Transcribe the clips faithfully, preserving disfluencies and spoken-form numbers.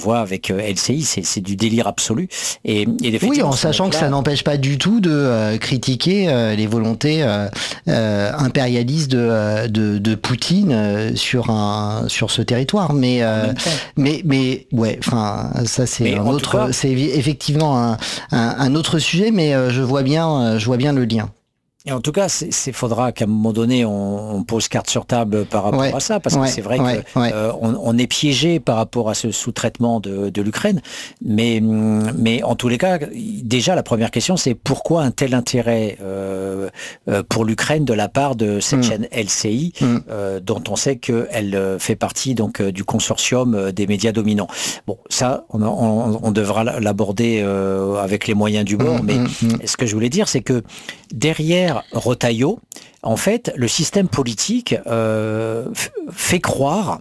voit avec euh, L C I, c'est, c'est du délire absolu. Et, et oui, en sachant que ça n'empêche pas du tout de euh, critiquer euh, les volontés euh, euh, impérialistes de, euh, de, de Poutine euh, sur un sur ce territoire. Mais euh, mais mais ouais, enfin ça c'est mais un autre, cas, c'est effectivement un, un, un autre sujet, mais euh, je vois bien, je vois bien le lien. Et en tout cas, c'est, c'est faudra qu'à un moment donné, on, on pose carte sur table par rapport ouais, à ça, parce ouais, que c'est vrai ouais, qu'on ouais. euh, on est piégé par rapport à ce sous-traitement de, de l'Ukraine. Mais, mais en tous les cas, déjà, la première question, c'est pourquoi un tel intérêt euh, pour l'Ukraine de la part de cette mmh. chaîne L C I, mmh. euh, dont on sait qu'elle fait partie donc du consortium des médias dominants. Bon, ça, on, on, on devra l'aborder euh, avec les moyens du bord. Mmh, mais mmh. ce que je voulais dire, c'est que derrière Retailleau, en fait, le système politique euh, f- fait croire,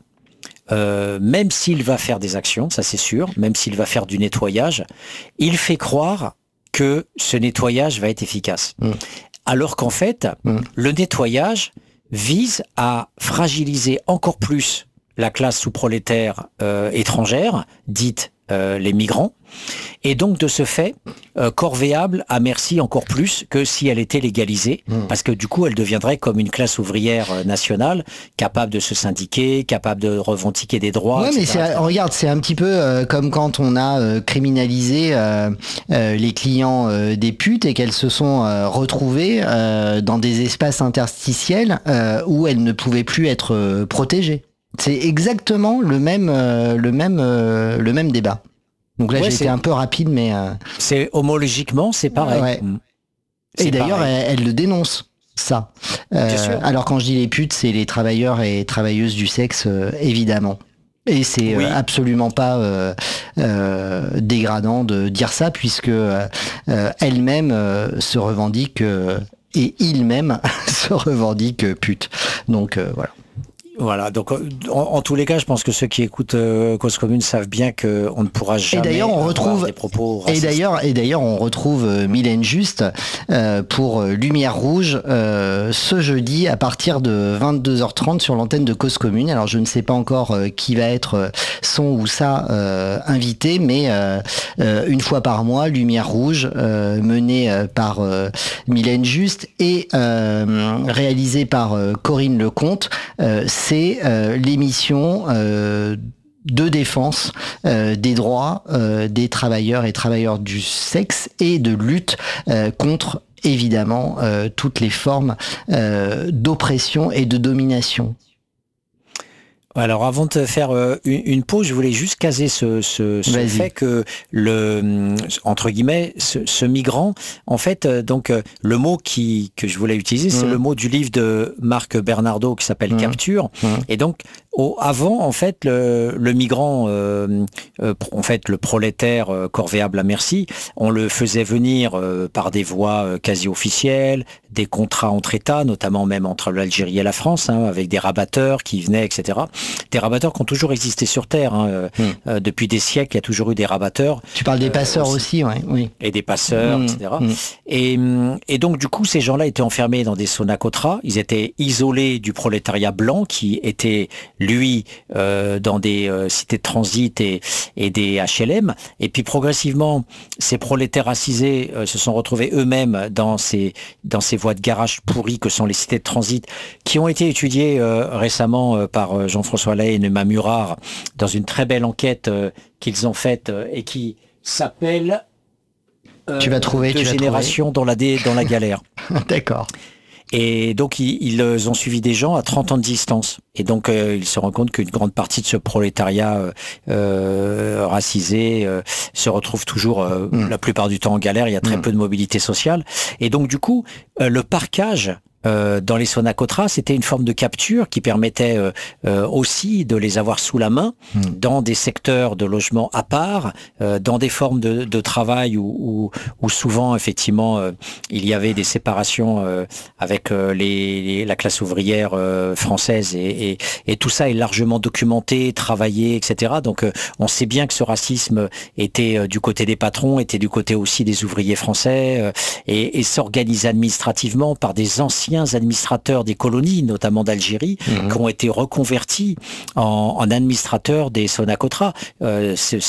euh, même s'il va faire des actions, ça c'est sûr, même s'il va faire du nettoyage, il fait croire que ce nettoyage va être efficace. Mmh. Alors qu'en fait, mmh. le nettoyage vise à fragiliser encore plus la classe sous-prolétaire euh, étrangère, dite euh, les migrants, et donc de ce fait, euh, corvéable à merci encore plus que si elle était légalisée, mmh. parce que du coup elle deviendrait comme une classe ouvrière euh, nationale, capable de se syndiquer, capable de revendiquer des droits. Ouais, mais c'est, regarde, c'est un petit peu euh, comme quand on a euh, criminalisé euh, euh, les clients euh, des putes et qu'elles se sont euh, retrouvées euh, dans des espaces interstitiels euh, où elles ne pouvaient plus être euh, protégées. C'est exactement le même, euh, le même, euh, le même débat. Donc là, ouais, j'ai c'est... été un peu rapide, mais... Euh... C'est homologiquement, c'est pareil. Ouais. C'est et d'ailleurs, elle, elle le dénonce, ça. Euh, alors quand je dis les putes, c'est les travailleurs et travailleuses du sexe, euh, évidemment. Et c'est oui. euh, absolument pas euh, euh, dégradant de dire ça, puisque euh, elle-même euh, se revendique, euh, et il-même se revendique pute. Donc euh, voilà. Voilà, donc en, en tous les cas, je pense que ceux qui écoutent euh, Cause Commune savent bien qu'on ne pourra jamais et d'ailleurs, on retrouve, des propos racistes. Et d'ailleurs, et d'ailleurs, on retrouve euh, Mylène Juste euh, pour euh, Lumière Rouge euh, ce jeudi à partir de vingt-deux heures trente sur l'antenne de Cause Commune. Alors, je ne sais pas encore euh, qui va être euh, son ou sa euh, invité, mais euh, euh, une fois par mois, Lumière Rouge, euh, menée euh, par euh, Mylène Juste et euh, réalisée par euh, Corinne Lecomte, euh, c'est euh, l'émission euh, de défense euh, des droits euh, des travailleurs et travailleurs du sexe et de lutte euh, contre, évidemment, euh, toutes les formes euh, d'oppression et de domination. Alors avant de faire euh, une, une pause, je voulais juste caser ce, ce, ce fait que le entre guillemets ce, ce migrant, en fait, euh, donc euh, le mot qui que je voulais utiliser, mmh. c'est le mot du livre de Marc Bernardo qui s'appelle mmh. Capture. Mmh. Et donc au, avant, en fait, le, le migrant, euh, euh, en fait, le prolétaire euh, corvéable à merci, on le faisait venir euh, par des voies euh, quasi officielles, des contrats entre États, notamment même entre l'Algérie et la France, hein, avec des rabatteurs qui venaient, et cetera. Des rabatteurs qui ont toujours existé sur Terre. Hein. Mmh. Euh, depuis des siècles, il y a toujours eu des rabatteurs. Tu parles des passeurs euh, aussi, aussi ouais, oui. Et des passeurs, mmh. et cetera. Mmh. Et, et donc, du coup, ces gens-là étaient enfermés dans des Sonacotra. Ils étaient isolés du prolétariat blanc qui était, lui, euh, dans des euh, cités de transit et, et des H L M. Et puis, progressivement, ces prolétaires racisés euh, se sont retrouvés eux-mêmes dans ces, dans ces voies de garage pourries que sont les cités de transit, qui ont été étudiées euh, récemment euh, par euh, Jean-François Lay et Nema Murard dans une très belle enquête euh, qu'ils ont faite euh, et qui s'appelle euh, tu vas trouver, Deux tu générations vas dans la, dé, dans la galère. D'accord. Et donc, ils, ils ont suivi des gens à trente ans de distance. Et donc, euh, ils se rendent compte qu'une grande partie de ce prolétariat euh, euh, racisé euh, se retrouve toujours, euh, mmh. la plupart du temps, en galère. Il y a très mmh. peu de mobilité sociale. Et donc, du coup, euh, le parquage Euh, dans les Sonacotra, c'était une forme de capture qui permettait euh, euh, aussi de les avoir sous la main mmh. dans des secteurs de logement à part, euh, dans des formes de, de travail où, où, où souvent, effectivement, euh, il y avait des séparations euh, avec euh, les, les, la classe ouvrière euh, française et, et, et tout ça est largement documenté, travaillé, et cetera. Donc, euh, on sait bien que ce racisme était euh, du côté des patrons, était du côté aussi des ouvriers français euh, et, et s'organisait administrativement par des anciens administrateurs des colonies, notamment d'Algérie, mmh. qui ont été reconvertis en, en administrateurs des Sonacotra. Euh, ce,